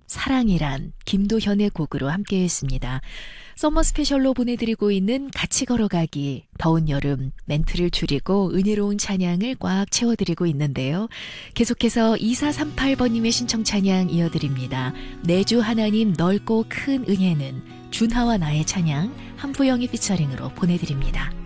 사랑이란 김도현의 곡으로 함께했습니다. 서머 스페셜로 보내드리고 있는 같이 걸어가기, 더운 여름 멘트를 줄이고 은혜로운 찬양을 꽉 채워드리고 있는데요. 계속해서 2438번님의 신청 찬양 이어드립니다. 내주 하나님 넓고 큰 은혜는 준하와 나의 찬양 한부영이 피처링으로 보내드립니다.